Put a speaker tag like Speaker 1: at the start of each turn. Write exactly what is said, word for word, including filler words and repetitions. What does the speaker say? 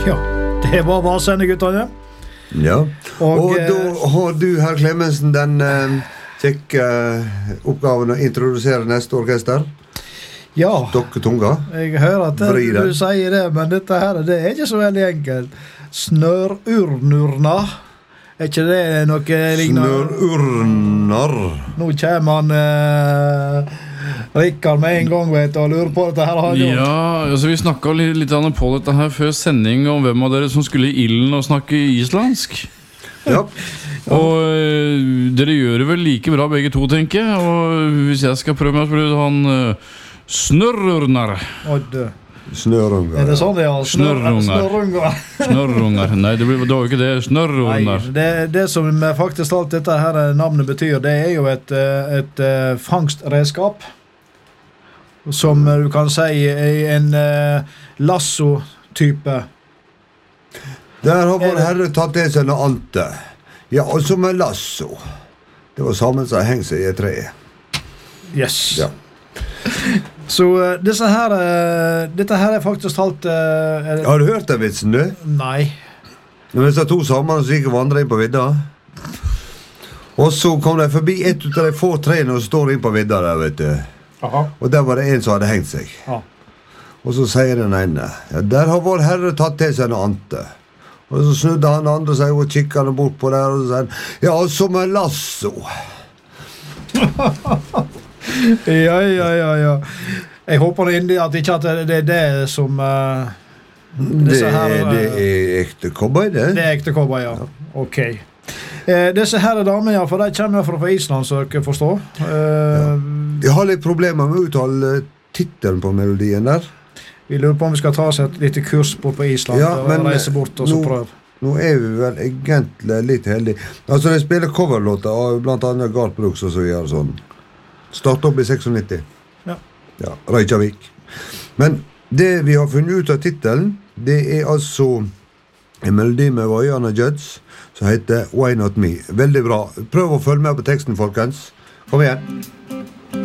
Speaker 1: Ja, det var varsende, guttene.
Speaker 2: Ja, og,
Speaker 1: Og,
Speaker 2: og da har du, herr Clemensen, den eh, kjekke eh, oppgaven å introdusere neste orkester.
Speaker 1: Ja,
Speaker 2: Stokke tunga.
Speaker 1: jeg hører at det,
Speaker 2: Vri det.
Speaker 1: du sier det, men dette her, det er ikke så veldig enkelt. Snørurnurna. Er ikke det noe lignende?
Speaker 2: Snørurnar.
Speaker 1: Nå kommer han eh, Rikard med en gang, vet du, og lurer på dette her. Han,
Speaker 3: Ja, altså vi snakket litt, litt annet på dette her før sending om hvem av dere som skulle i ilden og snakke islandsk.
Speaker 2: Ja.
Speaker 3: Og øh, dere gjør det vel like bra begge to, tenker jeg. Og hvis jeg skal prøve meg, så blir det han øh, Snørrurnar.
Speaker 1: Odd.
Speaker 2: Snørungar.
Speaker 1: Er det sånn det er?
Speaker 3: Snørrunger.
Speaker 1: Snørrunger.
Speaker 3: Snørrunger. Nei, det blir det var jo ikke det.
Speaker 1: Nei,
Speaker 3: Snørrurnar.
Speaker 1: det, det som faktisk alt dette her navnet betyr, det er jo et, eh, et eh, fangstredskap. Som eh, du kan si er en eh, lasso-type.
Speaker 2: Der har vår
Speaker 1: Er det-
Speaker 2: herre tatt det seg noe ante. Ja, og som en lasso. Det var sammen som heng seg i et tre.
Speaker 1: Yes.
Speaker 2: Ja.
Speaker 1: Så eh, disse her, eh, dette her er faktisk alt eh, er det,
Speaker 2: Har du hørt den vitsen, du?
Speaker 1: Nei.
Speaker 2: Når vi sa to sammen, så gikk vi vandre inn på vidda. Og så kom de forbi et ut av de få trene og står inn på vidda der, vet du.
Speaker 1: Aha.
Speaker 2: Og der var det en som hadde hengt seg.
Speaker 1: Ja.
Speaker 2: Og så sier den ene, ja, der har vår herre tatt til seg noe ante. Og så snudde han andre seg og kikket han bort på der, og så sier han, ja, som en lasso.
Speaker 1: Ja, ja, ja, ja. Jeg håper nå inderlig at ikke at det, det er det som eh,
Speaker 2: Det,
Speaker 1: disse her,
Speaker 2: er- det
Speaker 1: eh,
Speaker 2: er ekte cowboy, det.
Speaker 1: Det er ekte cowboy, ja. Ok. Eh, disse her damer, ja, for de kommer fra Island, så dere forstår. Eh,
Speaker 2: Jeg har litt problemer med å uttale titelen på melodien der.
Speaker 1: Vi lurer på om vi skal ta oss et lite kurs bort på Island
Speaker 2: Ja,
Speaker 1: og
Speaker 2: men,
Speaker 1: reise bort og så
Speaker 2: nå-
Speaker 1: prøve.
Speaker 2: Nå er vi vel egentlig litt heldige. Altså, de spiller coverlåter av blant annet Garth Brooks og så videre sånn. Start opp i nittiseks.
Speaker 1: Ja.
Speaker 2: Ja, Reykjavik. Men det vi har funnet ut av titelen, det er altså en melodi med Vaiana Judds som heter Why Not Me. Veldig bra. Prøv å følge med på teksten, folkens. Kom igjen.